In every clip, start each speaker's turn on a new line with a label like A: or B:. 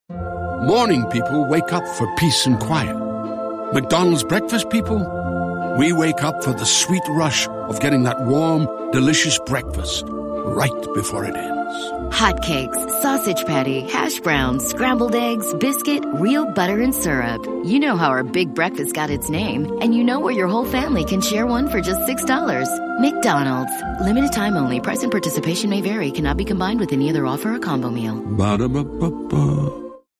A: Morning people wake up for peace and quiet. McDonald's breakfast people, we wake up for the sweet rush of getting that warm, delicious breakfast right before it ends.
B: Hotcakes, sausage patty, hash browns, scrambled eggs, biscuit, real butter and syrup. You know how our big breakfast got its name, and you know where your whole family can share one for just $6. McDonald's. Limited time only. Price and participation may vary. Cannot be combined with any other offer or combo meal.
A: Ba-da-ba-ba-ba.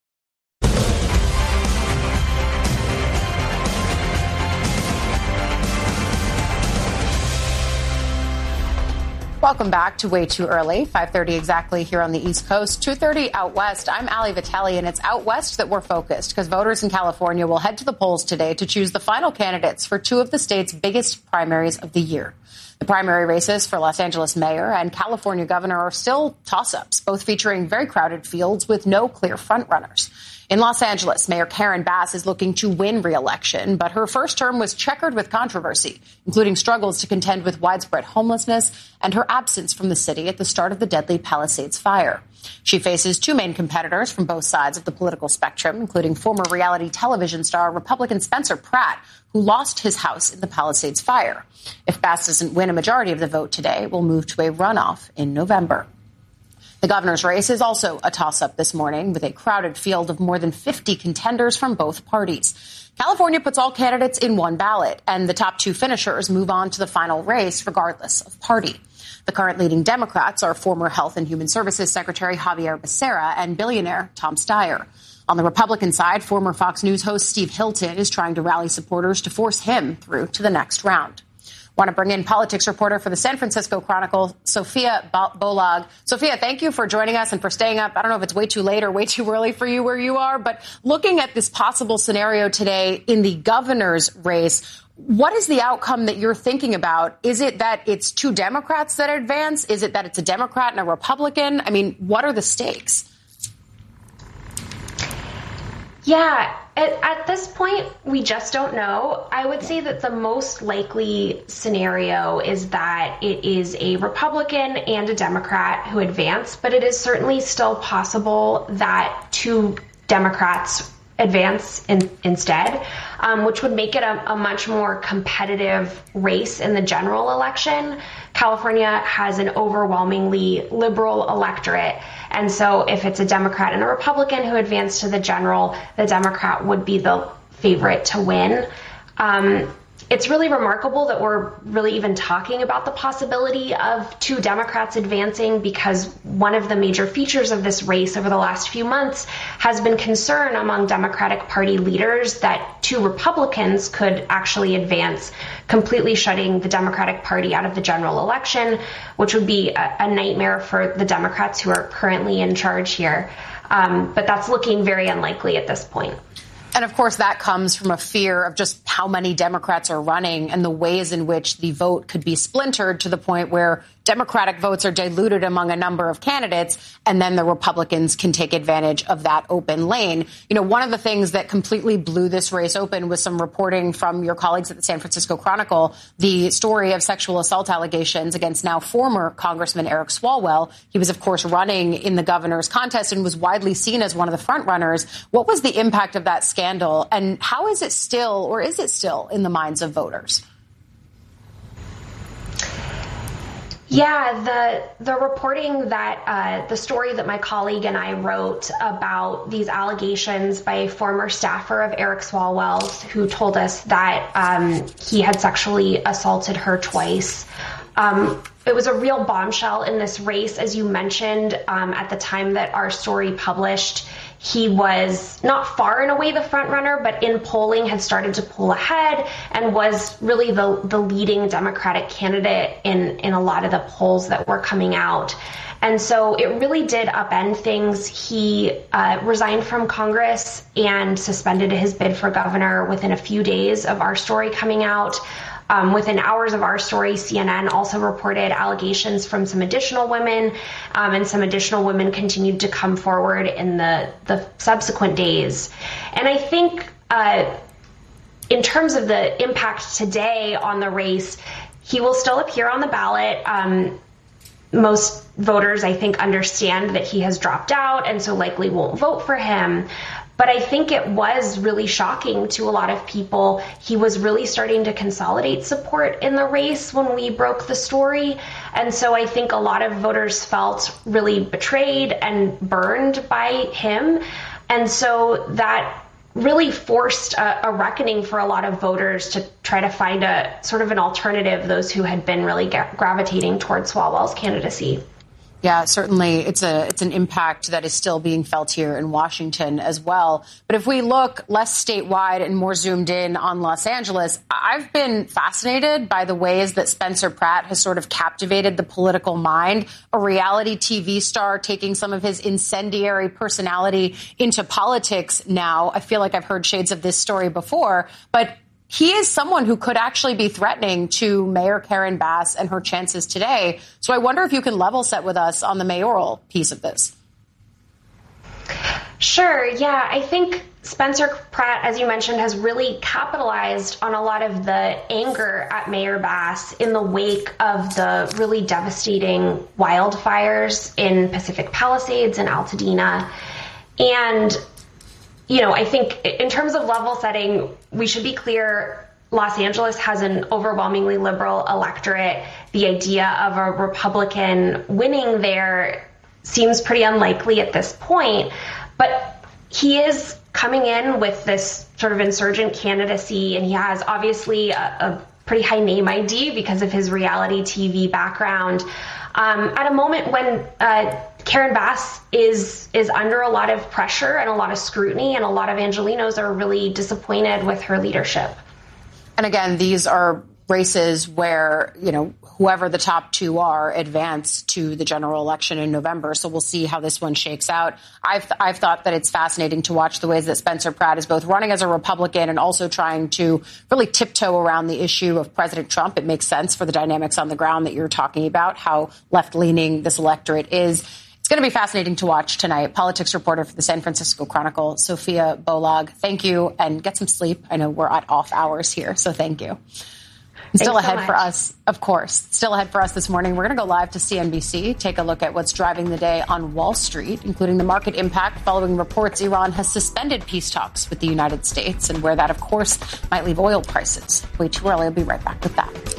C: Welcome back to Way Too Early, 5:30 exactly here on the East Coast, 2:30 out west. I'm Ali Vitale, and it's out west that we're focused because voters in California will head to the polls today to choose the final candidates for two of the state's biggest primaries of the year. The primary races for Los Angeles mayor and California governor are still toss-ups, both featuring very crowded fields with no clear frontrunners. In Los Angeles, Mayor Karen Bass is looking to win re-election, but her first term was checkered with controversy, including struggles to contend with widespread homelessness and her absence from the city at the start of the deadly Palisades fire. She faces two main competitors from both sides of the political spectrum, including former reality television star Republican Spencer Pratt, who lost his house in the Palisades fire. If Bass doesn't win a majority of the vote today, we'll move to a runoff in November. The governor's race is also a toss-up this morning with a crowded field of more than 50 contenders from both parties. California puts all candidates in one ballot, and the top two finishers move on to the final race regardless of party. The current leading Democrats are former Health and Human Services Secretary Javier Becerra and billionaire Tom Steyer. On the Republican side, former Fox News host Steve Hilton is trying to rally supporters to force him through to the next round. Want to bring in politics reporter for the San Francisco Chronicle, Sophia Bolag. Sophia, thank you for joining us and for staying up. I don't know if it's way too late or way too early for you where you are, but looking at this possible scenario today in the governor's race, what is the outcome that you're thinking about? Is it that it's two Democrats that advance? Is it that it's a Democrat and a Republican? I mean, what are the stakes?
D: Yeah, at this point, we just don't know. I would say that the most likely scenario is that it is a Republican and a Democrat who advance, but it is certainly still possible that two Democrats advance instead, which would make it a much more competitive race in the general election. California has an overwhelmingly liberal electorate. And so if it's a Democrat and a Republican who advance to the general, the Democrat would be the favorite to win. It's really remarkable that we're really even talking about the possibility of two Democrats advancing, because one of the major features of this race over the last few months has been concern among Democratic Party leaders that two Republicans could actually advance, completely shutting the Democratic Party out of the general election, which would be a nightmare for the Democrats who are currently in charge here. But that's looking very unlikely at this point.
C: And of course, that comes from a fear of just how many Democrats are running and the ways in which the vote could be splintered to the point where Democratic votes are diluted among a number of candidates, and then the Republicans can take advantage of that open lane. You know, one of the things that completely blew this race open was some reporting from your colleagues at the San Francisco Chronicle, the story of sexual assault allegations against now former Congressman Eric Swalwell. He was, of course, running in the governor's contest and was widely seen as one of the front runners. What was the impact of that scandal, and how is it still, or is it still, in the minds of voters?
D: Yeah, the reporting that the story that my colleague and I wrote about these allegations by a former staffer of Eric Swalwell's, who told us that he had sexually assaulted her twice. It was a real bombshell in this race. As you mentioned, at the time that our story published, he was not far and away the front runner, but in polling had started to pull ahead and was really the leading Democratic candidate in a lot of the polls that were coming out. And so it really did upend things. He resigned from Congress and suspended his bid for governor within a few days of our story coming out. Within hours of our story, CNN also reported allegations from some additional women, and some additional women continued to come forward in the subsequent days. And I think in terms of the impact today on the race, he will still appear on the ballot. most voters, I think, understand that he has dropped out and so likely won't vote for him. But I think it was really shocking to a lot of people. He was really starting to consolidate support in the race when we broke the story. And so I think a lot of voters felt really betrayed and burned by him. And so that really forced a reckoning for a lot of voters to try to find a sort of an alternative, those who had been really gravitating towards Swalwell's candidacy.
C: Yeah, certainly it's an impact that is still being felt here in Washington as well. But if we look less statewide and more zoomed in on Los Angeles, I've been fascinated by the ways that Spencer Pratt has sort of captivated the political mind, a reality TV star taking some of his incendiary personality into politics now. I feel like I've heard shades of this story before, but he is someone who could actually be threatening to Mayor Karen Bass and her chances today. So I wonder if you can level set with us on the mayoral piece of this.
D: Sure. Yeah, I think Spencer Pratt, as you mentioned, has really capitalized on a lot of the anger at Mayor Bass in the wake of the really devastating wildfires in Pacific Palisades and Altadena. And you know, I think in terms of level setting, we should be clear, Los Angeles has an overwhelmingly liberal electorate. The idea of a Republican winning there seems pretty unlikely at this point. But he is coming in with this sort of insurgent candidacy, and he has obviously a pretty high name ID because of his reality TV background. At a moment when Karen Bass is under a lot of pressure and a lot of scrutiny, and a lot of Angelenos are really disappointed with her leadership.
C: And again, these are races where, you know, whoever the top two are advance to the general election in November. So we'll see how this one shakes out. I've thought that it's fascinating to watch the ways that Spencer Pratt is both running as a Republican and also trying to really tiptoe around the issue of President Trump. It makes sense for the dynamics on the ground that you're talking about, how left-leaning this electorate is. It's going to be fascinating to watch tonight. Politics reporter for the San Francisco Chronicle, Sophia Bolog. Thank you, and get some sleep. I know we're at off hours here, so thank you. Still ahead for us, of course. Still ahead for us this morning. We're going to go live to CNBC, take a look at what's driving the day on Wall Street, including the market impact following reports Iran has suspended peace talks with the United States, and where that, of course, might leave oil prices. Way too early. I'll be right back with that.